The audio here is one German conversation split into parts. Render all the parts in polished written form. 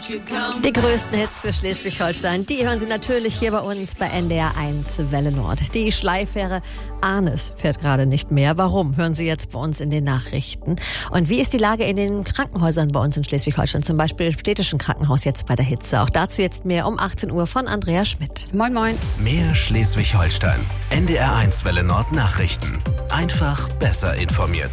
Die größten Hits für Schleswig-Holstein, die hören Sie natürlich hier bei uns bei NDR 1 Welle Nord. Die Schleifähre Arnes fährt gerade nicht mehr. Warum? Hören Sie jetzt bei uns in den Nachrichten. Und wie ist die Lage in den Krankenhäusern bei uns in Schleswig-Holstein? Zum Beispiel im städtischen Krankenhaus jetzt bei der Hitze. Auch dazu jetzt mehr um 18 Uhr von Andrea Schmidt. Moin, moin. Mehr Schleswig-Holstein. NDR 1 Welle Nord Nachrichten. Einfach besser informiert.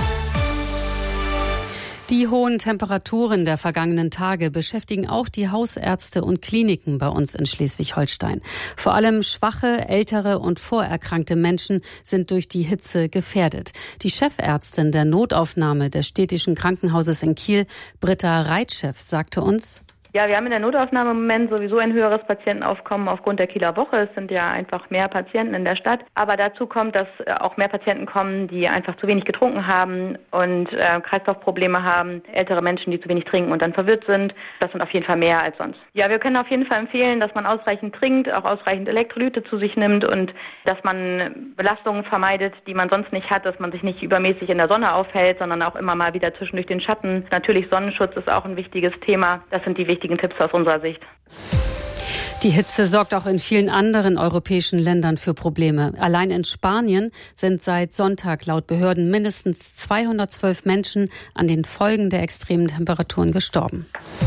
Die hohen Temperaturen der vergangenen Tage beschäftigen auch die Hausärzte und Kliniken bei uns in Schleswig-Holstein. Vor allem schwache, ältere und vorerkrankte Menschen sind durch die Hitze gefährdet. Die Chefärztin der Notaufnahme des städtischen Krankenhauses in Kiel, Britta Reitschew, sagte uns: Ja, wir haben in der Notaufnahme im Moment sowieso ein höheres Patientenaufkommen aufgrund der Kieler Woche. Es sind ja einfach mehr Patienten in der Stadt. Aber dazu kommt, dass auch mehr Patienten kommen, die einfach zu wenig getrunken haben und Kreislaufprobleme haben. Ältere Menschen, die zu wenig trinken und dann verwirrt sind. Das sind auf jeden Fall mehr als sonst. Ja, wir können auf jeden Fall empfehlen, dass man ausreichend trinkt, auch ausreichend Elektrolyte zu sich nimmt und dass man Belastungen vermeidet, die man sonst nicht hat, dass man sich nicht übermäßig in der Sonne aufhält, sondern auch immer mal wieder zwischendurch den Schatten. Natürlich Sonnenschutz ist auch ein wichtiges Thema. Das sind die wichtigen Tipps aus unserer Sicht. Die Hitze sorgt auch in vielen anderen europäischen Ländern für Probleme. Allein in Spanien sind seit Sonntag laut Behörden mindestens 212 Menschen an den Folgen der extremen Temperaturen gestorben.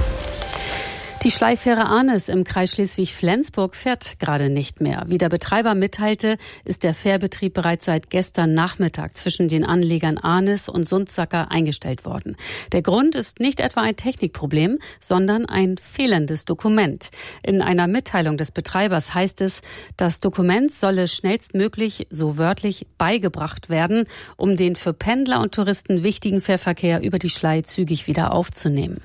Die Schleifähre Arnes im Kreis Schleswig-Flensburg fährt gerade nicht mehr. Wie der Betreiber mitteilte, ist der Fährbetrieb bereits seit gestern Nachmittag zwischen den Anlegern Arnes und Sundsacker eingestellt worden. Der Grund ist nicht etwa ein Technikproblem, sondern ein fehlendes Dokument. In einer Mitteilung des Betreibers heißt es, das Dokument solle schnellstmöglich, so wörtlich, beigebracht werden, um den für Pendler und Touristen wichtigen Fährverkehr über die Schlei zügig wieder aufzunehmen.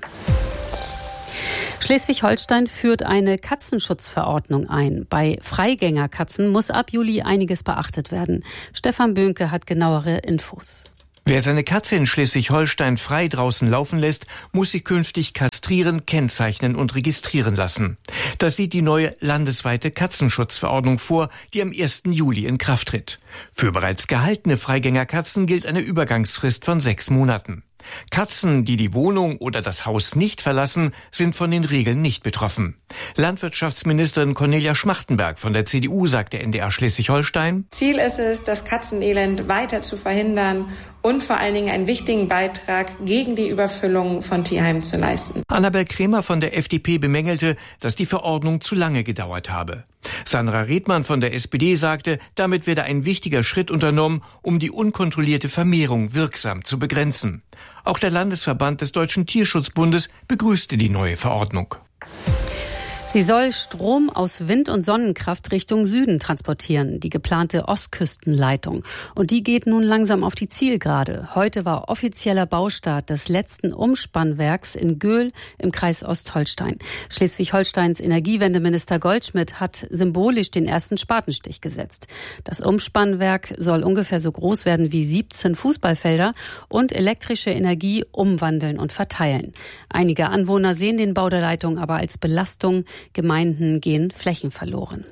Schleswig-Holstein führt eine Katzenschutzverordnung ein. Bei Freigängerkatzen muss ab Juli einiges beachtet werden. Stefan Böhnke hat genauere Infos. Wer seine Katze in Schleswig-Holstein frei draußen laufen lässt, muss sie künftig kastrieren, kennzeichnen und registrieren lassen. Das sieht die neue landesweite Katzenschutzverordnung vor, die am 1. Juli in Kraft tritt. Für bereits gehaltene Freigängerkatzen gilt eine Übergangsfrist von 6 Monaten. Katzen, die die Wohnung oder das Haus nicht verlassen, sind von den Regeln nicht betroffen. Landwirtschaftsministerin Cornelia Schmachtenberg von der CDU sagte NDR Schleswig-Holstein: Ziel ist es, das Katzenelend weiter zu verhindern und vor allen Dingen einen wichtigen Beitrag gegen die Überfüllung von Tierheimen zu leisten. Annabel Kremer von der FDP bemängelte, dass die Verordnung zu lange gedauert habe. Sandra Redmann von der SPD sagte, damit werde ein wichtiger Schritt unternommen, um die unkontrollierte Vermehrung wirksam zu begrenzen. Auch der Landesverband des Deutschen Tierschutzbundes begrüßte die neue Verordnung. Sie soll Strom aus Wind- und Sonnenkraft Richtung Süden transportieren, die geplante Ostküstenleitung. Und die geht nun langsam auf die Zielgerade. Heute war offizieller Baustart des letzten Umspannwerks in Göhl im Kreis Ostholstein. Schleswig-Holsteins Energiewendeminister Goldschmidt hat symbolisch den ersten Spatenstich gesetzt. Das Umspannwerk soll ungefähr so groß werden wie 17 Fußballfelder und elektrische Energie umwandeln und verteilen. Einige Anwohner sehen den Bau der Leitung aber als Belastung. Gemeinden gehen Flächen verloren.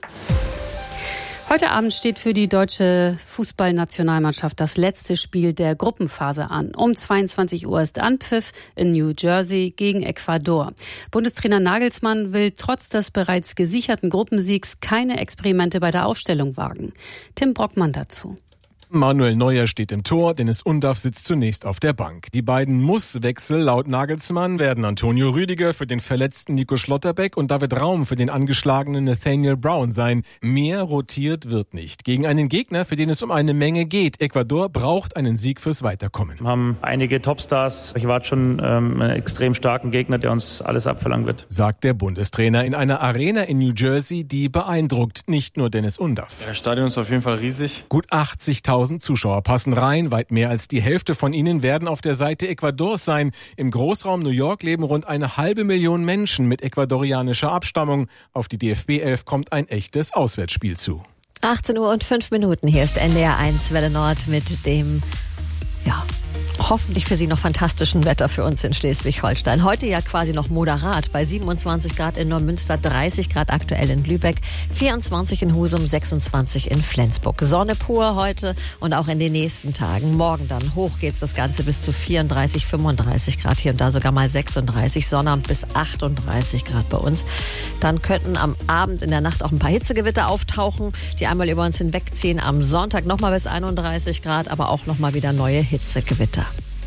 Heute Abend steht für die deutsche Fußballnationalmannschaft das letzte Spiel der Gruppenphase an. Um 22 Uhr ist Anpfiff in New Jersey gegen Ecuador. Bundestrainer Nagelsmann will trotz des bereits gesicherten Gruppensiegs keine Experimente bei der Aufstellung wagen. Tim Brockmann dazu. Manuel Neuer steht im Tor, Dennis Undaff sitzt zunächst auf der Bank. Die beiden Musswechsel laut Nagelsmann werden Antonio Rüdiger für den verletzten Nico Schlotterbeck und David Raum für den angeschlagenen Nathaniel Brown sein. Mehr rotiert wird nicht. Gegen einen Gegner, für den es um eine Menge geht. Ecuador braucht einen Sieg fürs Weiterkommen. Wir haben einige Topstars. Ich warte schon einen extrem starken Gegner, der uns alles abverlangen wird. Sagt der Bundestrainer in einer Arena in New Jersey, die beeindruckt. Nicht nur Dennis Undaff. Das Stadion ist auf jeden Fall riesig. Gut 80.000 Zuschauer passen rein. Weit mehr als die Hälfte von ihnen werden auf der Seite Ecuadors sein. Im Großraum New York leben rund 500.000 Menschen mit ecuadorianischer Abstammung. Auf die DFB 11 kommt ein echtes Auswärtsspiel zu. 18 Uhr und 5 Minuten. Hier ist NDR 1 Welle Nord mit dem hoffentlich für Sie noch fantastischen Wetter für uns in Schleswig-Holstein. Heute ja quasi noch moderat bei 27 Grad in Neumünster, 30 Grad aktuell in Lübeck, 24 in Husum, 26 in Flensburg. Sonne pur heute und auch in den nächsten Tagen. Morgen dann hoch geht's das Ganze bis zu 34, 35 Grad, hier und da sogar mal 36, Sonnabend bis 38 Grad bei uns. Dann könnten am Abend in der Nacht auch ein paar Hitzegewitter auftauchen, die einmal über uns hinwegziehen. Am Sonntag nochmal bis 31 Grad, aber auch nochmal wieder neue Hitzegewitter.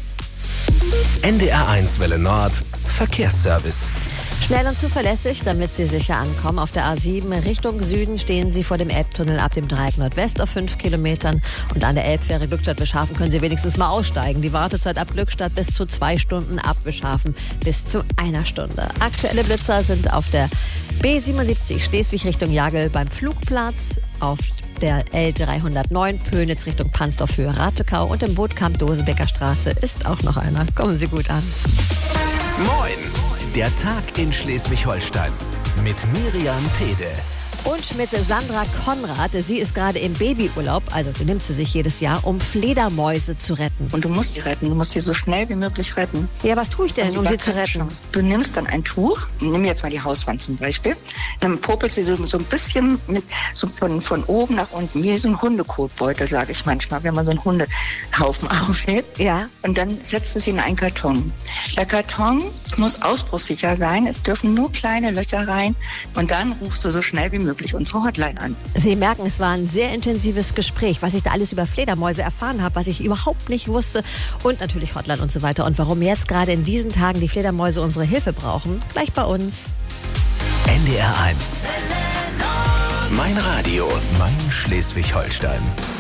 NDR1 Welle Nord, Verkehrsservice. Schnell und zuverlässig, damit Sie sicher ankommen. Auf der A7 Richtung Süden stehen Sie vor dem Elbtunnel ab dem Dreieck Nordwest auf 5 Kilometern. Und an der Elbfähre Glückstadt-Wischhafen können Sie wenigstens mal aussteigen. Die Wartezeit ab Glückstadt bis zu 2 Stunden, ab Wischhafen bis zu 1 Stunde. Aktuelle Blitzer sind auf der B77 Schleswig Richtung Jagel beim Flugplatz, auf der L309 Pönitz Richtung Pansdorf Höhe Ratekau und im Bootkamp Dosebecker Straße ist auch noch einer. Kommen Sie gut an. Moin! Der Tag in Schleswig-Holstein mit Miriam Pede. Und mit Sandra Konrad. Sie ist gerade im Babyurlaub, also die nimmt sie sich jedes Jahr, um Fledermäuse zu retten. Und du musst sie retten, du musst sie so schnell wie möglich retten. Ja, was tue ich denn, um sie zu retten? Du nimmst dann ein Tuch, nimm jetzt mal die Hauswand zum Beispiel, dann popelst sie so ein bisschen mit, so von oben nach unten, wie so ein Hundekotbeutel, sage ich manchmal, wenn man so einen Hundehaufen aufhebt. Ja. Und dann setzt du sie in einen Karton. Der Karton muss ausbruchssicher sein, es dürfen nur kleine Löcher rein und dann rufst du so schnell wie möglich unsere Hotline an. Sie merken, es war ein sehr intensives Gespräch, was ich da alles über Fledermäuse erfahren habe, was ich überhaupt nicht wusste und natürlich Hotline und so weiter. Und warum jetzt gerade in diesen Tagen die Fledermäuse unsere Hilfe brauchen, gleich bei uns. NDR1. Mein Radio, mein Schleswig-Holstein.